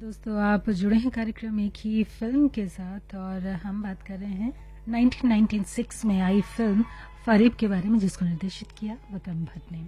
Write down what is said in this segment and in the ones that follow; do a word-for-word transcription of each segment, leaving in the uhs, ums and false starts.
दोस्तों, आप जुड़े हैं कार्यक्रम एक ही फिल्म के साथ और हम बात कर रहे हैं उन्नीस सौ छियानवे में आई फिल्म फरेब के बारे में, जिसको निर्देशित किया विक्रम भट्ट ने।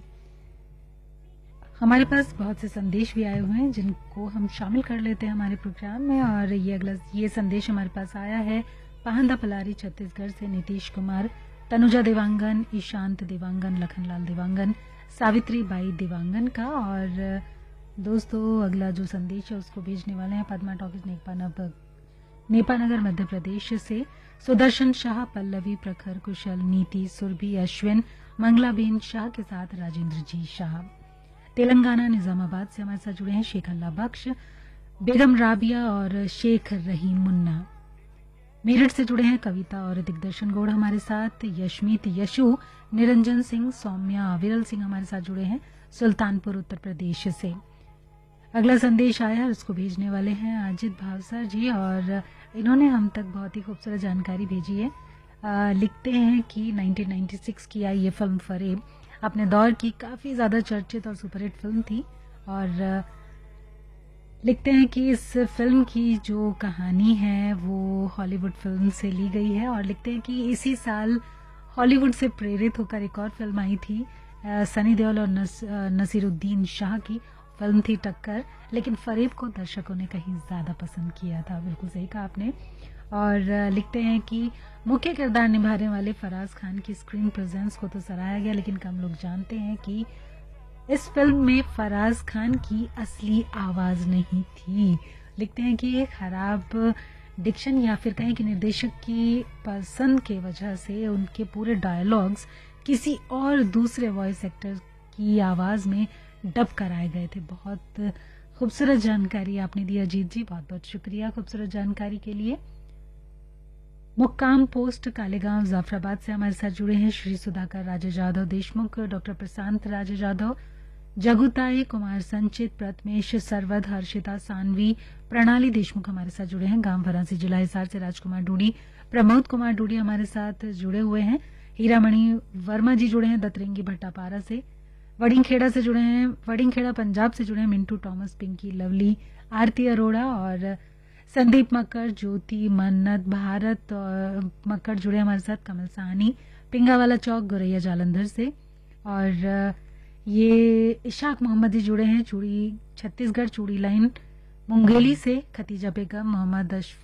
हमारे पास बहुत से संदेश भी आए हुए हैं जिनको हम शामिल कर लेते हैं हमारे प्रोग्राम में। और ये अगला ये संदेश हमारे पास आया है पाहंदा पलारी छत्तीसगढ़ से नीतीश कुमार, तनुजा देवांगन, ईशांत देवांगन, लखनलाल देवांगन, सावित्री बाई देवांगन का। और दोस्तों, अगला जो संदेश है उसको भेजने वाले हैं पद्मा टॉकीज नेपानगर नेपानगर मध्य प्रदेश से सुदर्शन शाह, पल्लवी, प्रखर, कुशल, नीति, सुरभि, अश्विन, मंगलाबेन शाह के साथ राजेंद्र जी शाह। तेलंगाना निजामाबाद से हमारे साथ जुड़े हैं शेख अल्लाह बख्श, बेगम राबिया और शेख रहीम मुन्ना। मेरठ से जुड़े हैं कविता और दिग्दर्शन गौड़ हमारे साथ, यशमीत, यशु, निरंजन सिंह, सौम्या, विरल सिंह हमारे साथ जुड़े हैं सुल्तानपुर उत्तर प्रदेश से। अगला संदेश आया है, उसको भेजने वाले हैं अजित भावसर जी और इन्होंने हम तक बहुत ही खूबसूरत जानकारी भेजी है। आ, लिखते हैं कि उन्नीस सौ छियानवे की आई ये फिल्म फरेब अपने दौर की काफी ज्यादा चर्चित और सुपरहिट फिल्म थी। और आ, लिखते हैं कि इस फिल्म की जो कहानी है वो हॉलीवुड फिल्म से ली गई है। और लिखते हैं कि इसी साल हॉलीवुड से प्रेरित होकर एक और फिल्म आई थी आ, सनी देओल और नस, नसीरुद्दीन शाह की फिल्म थी टक्कर, लेकिन फरेब को दर्शकों ने कहीं ज्यादा पसंद किया था। बिल्कुल सही कहा आपने। और लिखते हैं कि मुख्य किरदार निभाने वाले फराज खान की स्क्रीन प्रेजेंस को तो सराहा गया, लेकिन कम लोग जानते हैं कि इस फिल्म में फराज खान की असली आवाज नहीं थी। लिखते हैं कि एक खराब डिक्शन या फिर कहें कि निर्देशक की पसंद के वजह से उनके पूरे डायलॉग्स किसी और दूसरे वॉइस एक्टर की आवाज में डब कराए गए थे। बहुत खूबसूरत जानकारी आपने दी अजीत जी, बहुत बहुत शुक्रिया खूबसूरत जानकारी के लिए। मुक्काम पोस्ट कालेगांव जाफराबाद से हमारे साथ जुड़े हैं श्री सुधाकर राजे जाधव देशमुख, डॉक्टर प्रशांत राजे जाधव, जगुताई, कुमार संचित, प्रथमेश सरवद, हर्षिता सानवी, प्रणाली देशमुख हमारे साथ जुड़े हैं गांव भरासी जिला हिसार से। राजकुमार डूडी, प्रमोद कुमार डूडी हमारे साथ जुड़े हुए हैं। हीरामणि वर्मा जी जुड़े हैं दतरेंगी भट्टापारा से। वड़िंगखेड़ा से जुड़े हैं वड़िंगखेड़ा पंजाब से जुड़े हैं मिंटू टॉमस, पिंकी, लवली, आरती अरोड़ा और संदीप मक्कर, ज्योति, मन्नत, भारत और मक्कर जुड़े हमारे साथ। कमल साहनी, पिंगावाला चौक, गोरैया जालंधर से। और ये इशाक मोहम्मद जी जुड़े हैं चूड़ी छत्तीसगढ़ चूड़ी लाइन मुंगेली से। खतीजा बेगम, मोहम्मद अशफ